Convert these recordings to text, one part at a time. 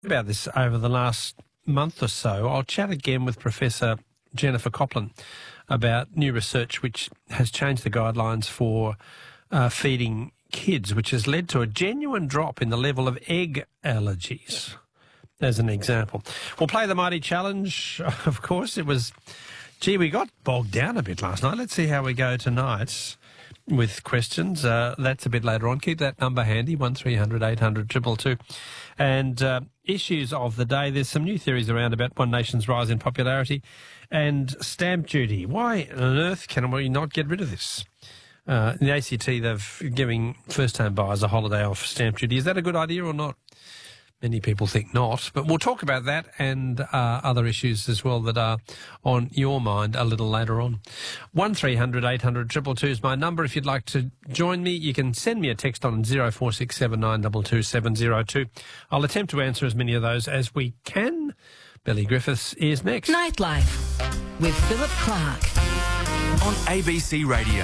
About this over the last month or so. I'll chat again with Professor Jennifer Coplin about new research which has changed the guidelines for feeding kids, which has led to a genuine drop in the level of egg allergies, as an example. We'll play the Mighty Challenge, of course. We got bogged down a bit last night. Let's see how we go tonight with questions. That's a bit later on. Keep that number handy, 1300 800 222. And issues of the day. There's some new theories around about One Nation's rise in popularity and stamp duty. Why on earth can we not get rid of this? In the ACT, they've giving first-time buyers a holiday off stamp duty. Is that a good idea or not? Many people think not, but we'll talk about that and other issues as well that are on your mind a little later on. 1300 800 222 is my number. If you'd like to join me, you can send me a text on 0467922702. I'll attempt to answer as many of those as we can. Billy Griffiths is next. Nightlife with Philip Clark on ABC Radio.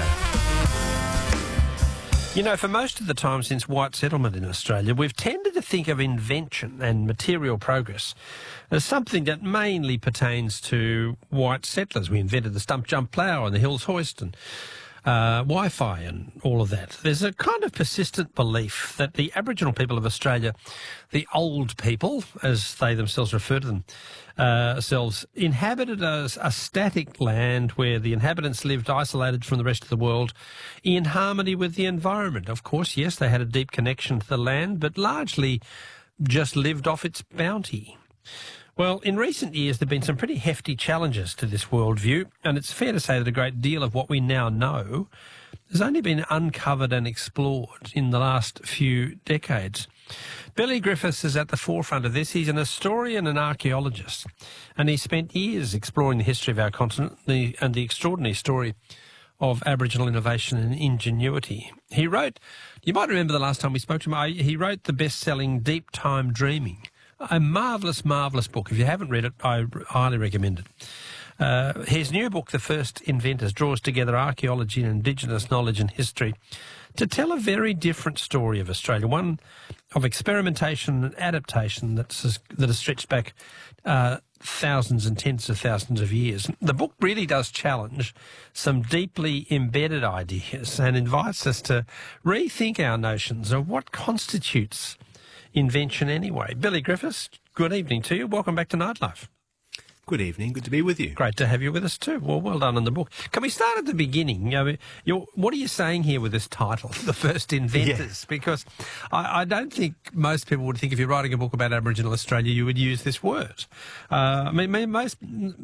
You know, for most of the time since white settlement in Australia, we've tended to think of invention and material progress as something that mainly pertains to white settlers. We invented the stump jump plough and the Hills hoist and Wi-Fi and all of that. There's a kind of persistent belief that the Aboriginal people of Australia, the old people, as they themselves refer to themselves, inhabited a static land where the inhabitants lived isolated from the rest of the world in harmony with the environment. Of course, yes, they had a deep connection to the land, but largely just lived off its bounty. Well, in recent years, there have been some pretty hefty challenges to this worldview, and it's fair to say that a great deal of what we now know has only been uncovered and explored in the last few decades. Billy Griffiths is at the forefront of this. He's an historian and archaeologist, and he spent years exploring the history of our continent and the extraordinary story of Aboriginal innovation and ingenuity. He wrote, you might remember the last time we spoke to him, he wrote the best-selling Deep Time Dreaming, a marvellous, marvellous book. If you haven't read it, I highly recommend it. His new book, The First Inventors, draws together archaeology and Indigenous knowledge and history to tell a very different story of Australia, one of experimentation and adaptation that has stretched back thousands and tens of thousands of years. The book really does challenge some deeply embedded ideas and invites us to rethink our notions of what constitutes invention anyway. Billy Griffiths, good evening to you. Welcome back to Nightlife. Good evening. Good to be with you. Great to have you with us too. Well done on the book. Can we start at the beginning? What are you saying here with this title, The First Inventors? Yeah. Because I don't think most people would think if you're writing a book about Aboriginal Australia, you would use this word. I mean, most,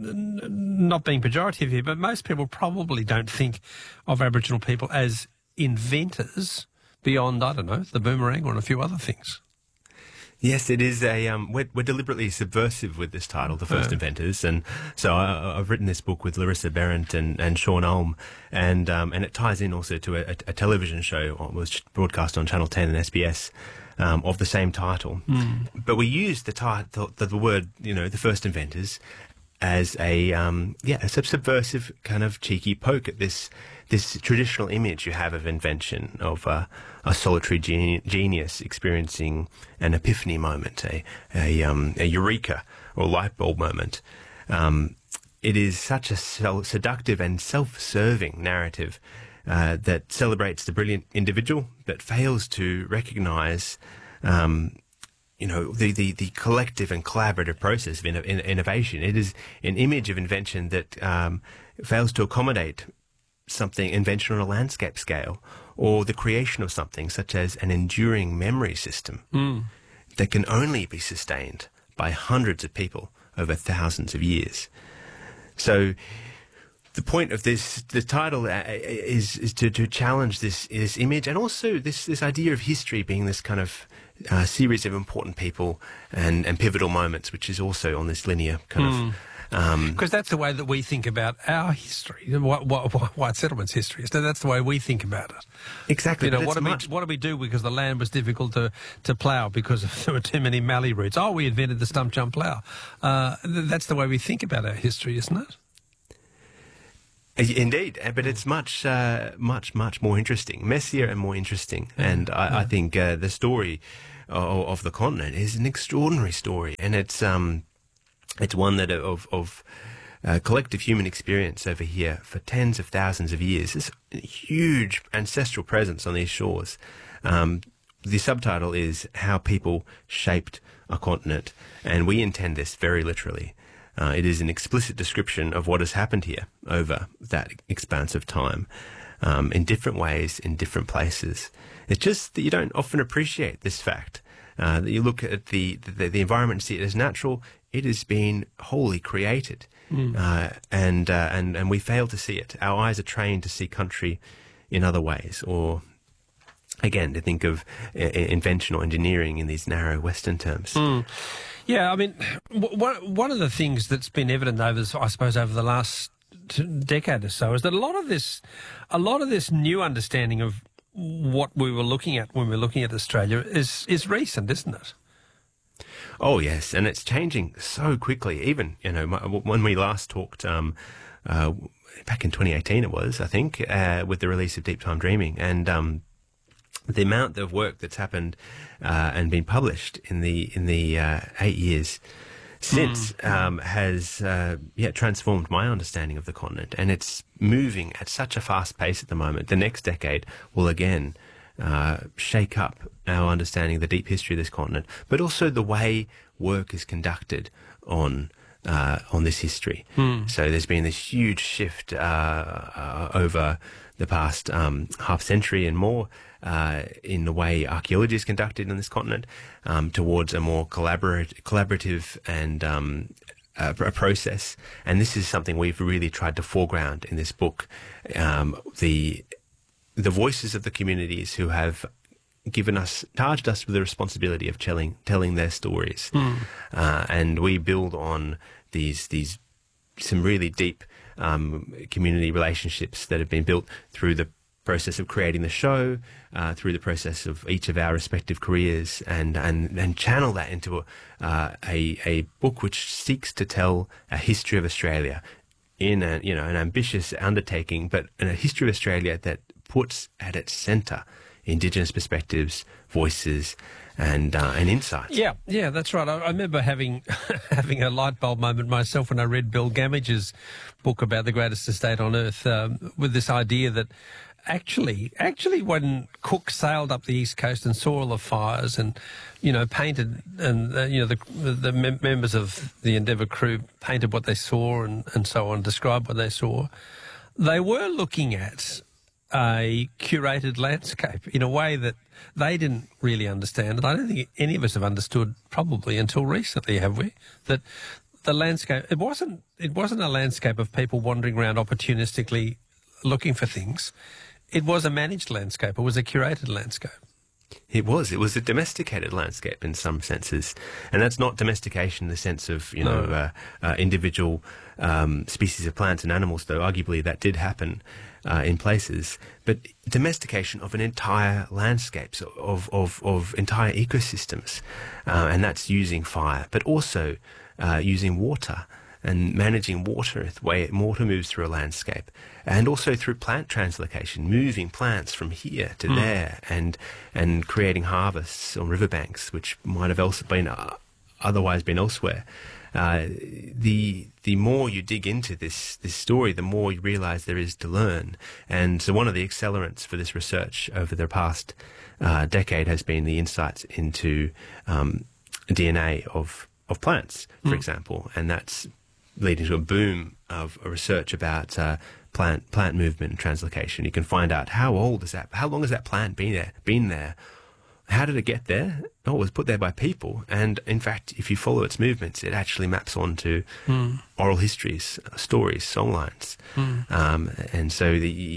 not being pejorative here, but most people probably don't think of Aboriginal people as inventors beyond, I don't know, the boomerang or a few other things. Yes, it is we're deliberately subversive with this title, The First Inventors, and so I've written this book with Larissa Berendt and Sean Ulm, and it ties in also to a television show that was broadcast on Channel 10 and SBS of the same title. But we use the word, The First Inventors, as a subversive kind of cheeky poke at this traditional image you have of invention, of a solitary genius experiencing an epiphany moment, a eureka or light bulb moment. It is such a seductive and self-serving narrative that celebrates the brilliant individual but fails to recognise the collective and collaborative process of innovation. It is an image of invention that fails to accommodate something, invention on a landscape scale, or the creation of something such as an enduring memory system that can only be sustained by hundreds of people over thousands of years. So the point of the title is to challenge this image, and also this idea of history being this kind of series of important people and pivotal moments, which is also on this linear kind of. Because that's the way that we think about our history, white settlements history. So that's the way we think about it. Exactly. What do we do because the land was difficult to plough because there were too many mallee roots? Oh, we invented the stump jump plough. That's the way we think about our history, isn't it? Indeed, but it's much more interesting, messier and more interesting. And I think the story of the continent is an extraordinary story, and it's one that of collective human experience over here for tens of thousands of years. This huge ancestral presence on these shores. The subtitle is How People Shaped a Continent, and we intend this very literally. It is an explicit description of what has happened here over that expanse of time, in different ways, in different places. It's just that you don't often appreciate this fact. That you look at the environment and see it as natural. It has been wholly created, and we fail to see it. Our eyes are trained to see country in other ways, or again, to think of invention or engineering in these narrow Western terms. Yeah, I mean, one of the things that's been evident over the last decade or so is that a lot of this new understanding of what we were looking at when we were looking at Australia is recent, isn't it? Oh yes, and it's changing so quickly. Even when we last talked back in 2018, it was, I think, with the release of Deep Time Dreaming, and the amount of work that's happened and been published in the 8 years since has transformed my understanding of the continent, and it's moving at such a fast pace at the moment. The next decade will again shake up our understanding of the deep history of this continent, but also the way work is conducted on this history. So there's been this huge shift over the past half century and more in the way archaeology is conducted in this continent, towards a more collaborative and a process. And this is something we've really tried to foreground in this book. The voices of the communities who have charged us with the responsibility of telling their stories, and we build on these some really deep community relationships that have been built through the process of creating the show, through the process of each of our respective careers, and channel that into a book which seeks to tell a history of Australia in an ambitious undertaking, but in a history of Australia that puts at its centre Indigenous perspectives, voices, and insights. Yeah, that's right. I remember having a light bulb moment myself when I read Bill Gamage's book about the greatest estate on earth, with this idea that actually when Cook sailed up the east coast and saw all the fires and painted, and the members of the Endeavour crew painted what they saw and so on, described what they saw, they were looking at a curated landscape in a way that they didn't really understand, and I don't think any of us have understood probably until recently, have we? That the landscape, it wasn't a landscape of people wandering around opportunistically looking for things. It was a managed landscape. It was a curated landscape. It was a domesticated landscape in some senses, and that's not domestication in the sense of individual species of plants and animals, though arguably that did happen in places, but domestication of an entire landscape, of entire ecosystems, and that's using fire, but also using water and managing water, the way water moves through a landscape, and also through plant translocation, moving plants from here to there, and creating harvests on riverbanks which might have otherwise been elsewhere. The more you dig into this story, the more you realise there is to learn. And so one of the accelerants for this research over the past decade has been the insights into DNA of plants, for example, and that's leading to a boom of research about plant movement and translocation. You can find out how long has that plant been there? How did it get there? Oh, it was put there by people. And in fact, if you follow its movements, it actually maps onto oral histories, stories, songlines. And so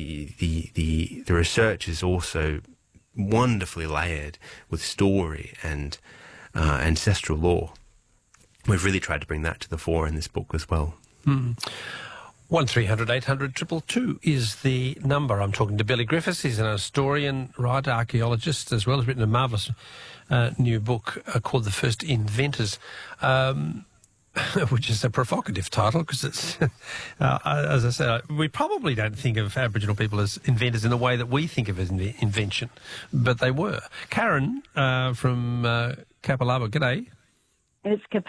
the research is also wonderfully layered with story and ancestral lore. We've really tried to bring that to the fore in this book as well. 1300 800 222 is the number. I'm talking to Billy Griffiths. He's an historian, writer, archaeologist, as well as written a marvellous new book called The First Inventors. which is a provocative title because it's, as I said, we probably don't think of Aboriginal people as inventors in the way that we think of as invention, but they were. Karen from Kapalaba, g'day. It's